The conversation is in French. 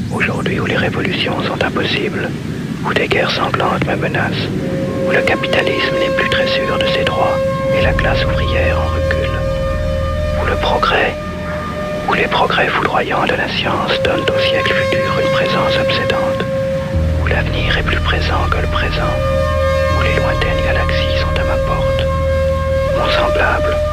Aujourd'hui où les révolutions sont impossibles, où des guerres sanglantes me menacent, où le capitalisme n'est plus très sûr de ses droits et la classe ouvrière en recule, où les progrès foudroyants de la science donnent au siècle futur une présence obsédante, où l'avenir est plus présent que le présent, où les lointaines galaxies sont à ma porte. Mon semblable,